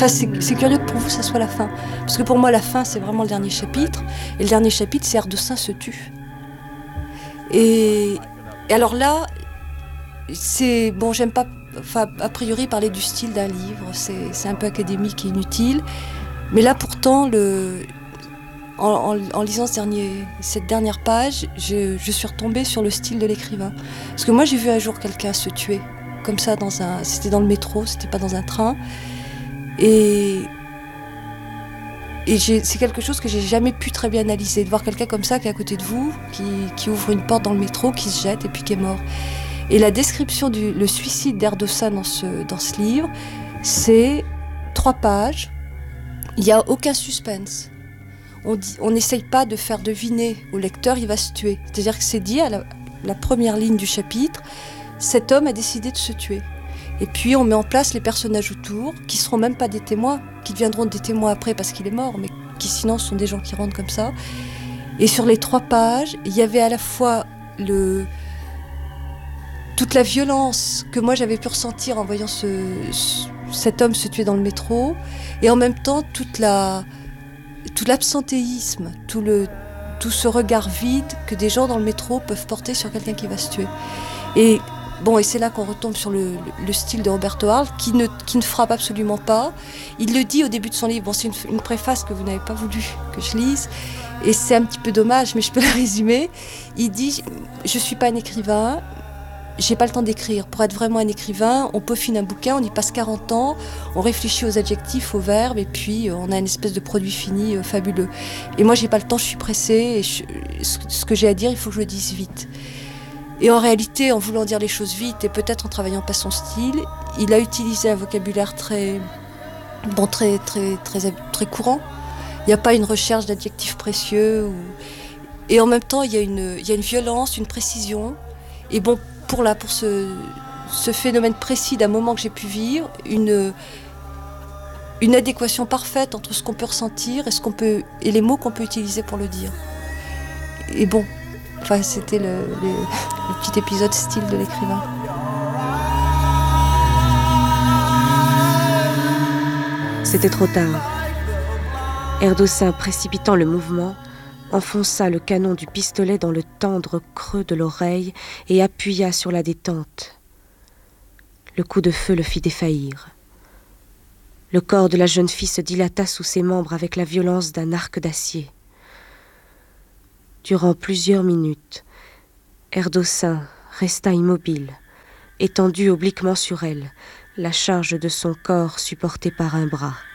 Enfin, c'est curieux que pour vous, ça soit la fin. Parce que pour moi, la fin, c'est vraiment le dernier chapitre. Et le dernier chapitre, c'est Erdossin se tue. Et alors là, c'est... Bon, j'aime pas, enfin, a priori, parler du style d'un livre. C'est un peu académique et inutile. Mais là, pourtant, en lisant cette dernière page, je suis retombée sur le style de l'écrivain. Parce que moi, j'ai vu un jour quelqu'un se tuer. Comme ça, c'était dans le métro, c'était pas dans un train. Et c'est quelque chose que j'ai jamais pu très bien analyser, de voir quelqu'un comme ça qui est à côté de vous, qui ouvre une porte dans le métro, qui se jette et puis qui est mort. Et la description le suicide d'Erdossin dans ce livre, c'est 3 pages. Il n'y a aucun suspense. On n'essaye pas de faire deviner au lecteur, il va se tuer. C'est-à-dire que c'est dit à la première ligne du chapitre, cet homme a décidé de se tuer. Et puis on met en place les personnages autour, qui ne seront même pas des témoins, qui deviendront des témoins après parce qu'il est mort, mais qui sinon sont des gens qui rentrent comme ça. Et sur les 3 pages, il y avait à la fois toute la violence que moi j'avais pu ressentir en voyant cet homme se tuer dans le métro, et en même temps tout l'absentéisme, tout ce regard vide que des gens dans le métro peuvent porter sur quelqu'un qui va se tuer. Et c'est là qu'on retombe sur le style de Roberto Arlt, qui ne frappe absolument pas. Il le dit au début de son livre. Bon, c'est une préface que vous n'avez pas voulu que je lise, et c'est un petit peu dommage, mais je peux la résumer. Il dit « Je ne suis pas un écrivain, j'ai pas le temps d'écrire. Pour être vraiment un écrivain, on peaufine un bouquin, on y passe 40 ans, on réfléchit aux adjectifs, aux verbes, et puis on a une espèce de produit fini fabuleux. Et moi, j'ai pas le temps, je suis pressée, et ce que j'ai à dire, il faut que je le dise vite. » Et en réalité, en voulant dire les choses vite, et peut-être en travaillant pas son style, il a utilisé un vocabulaire très courant. Il n'y a pas une recherche d'adjectifs précieux. Et en même temps, il y a une violence, une précision. Et bon, pour ce phénomène précis d'un moment que j'ai pu vivre, une adéquation parfaite entre ce qu'on peut ressentir et les mots qu'on peut utiliser pour le dire. Et bon, enfin, c'était le petit épisode style de l'écrivain. C'était trop tard. Erdossin, précipitant le mouvement, enfonça le canon du pistolet dans le tendre creux de l'oreille et appuya sur la détente. Le coup de feu le fit défaillir. Le corps de la jeune fille se dilata sous ses membres avec la violence d'un arc d'acier. Durant plusieurs minutes, Erdossin resta immobile, étendu obliquement sur elle, la charge de son corps supportée par un bras.